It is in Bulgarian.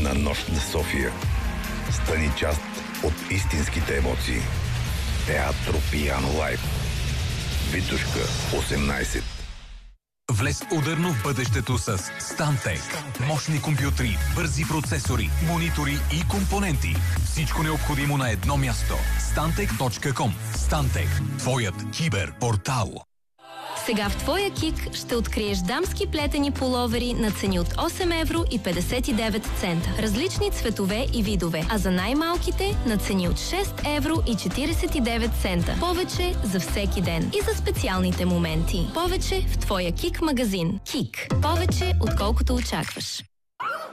на Нощ на София. Стани част от истинските емоции. Театро Пиано Лайв. Витушка 18. Влез ударно в бъдещето с Stantec. Мощни компютри, бързи процесори, монитори и компоненти. Всичко необходимо на едно място. Stantec.com. Stantec. Твоят киберпортал. Сега в твоя КИК ще откриеш дамски плетени пуловери на цени от 8 евро и 59 цента. Различни цветове и видове. А за най-малките на цени от 6 евро и 49 цента. Повече за всеки ден. И за специалните моменти. Повече в твоя КИК магазин. КИК. Повече отколкото очакваш.